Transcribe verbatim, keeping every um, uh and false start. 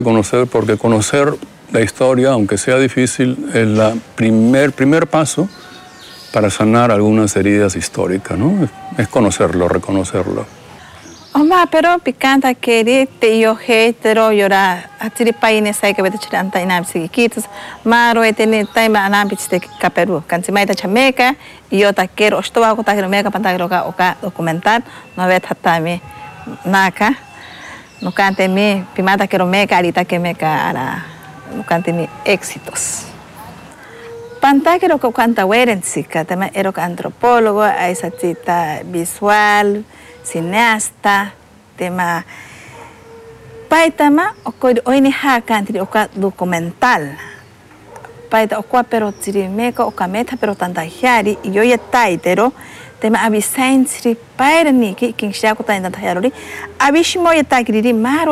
Conocer, porque conocer la historia, aunque sea difícil, es el primer, primer paso para sanar algunas heridas históricas, ¿no? Es conocerlo, reconocerlo. Oma, pero picanta que te yo hetero llora, atiri paine sai que vete chiranta inam sikitos, maro etene taima anam pichite kaperu, kansimaita chameka, y yo ta quiero, esto va a contar que meka pantagro ka oka documentar, no vet hatami naka. No cante mi, pimata quiero meca, ahorita que meca ara, no cante mi éxitos. Panta quiero que canta werensica, tema ero antropólogo, a esa cita visual, cineasta, tema paitama, o coi hoy ni ha cantri oka documental. Paita okwa pero tiri meca oka meta pero tanta hiari, y yo ya taitero, tema abisain sri paira ni ki king shaku ta inda tayarori, abishmo ya takiri maro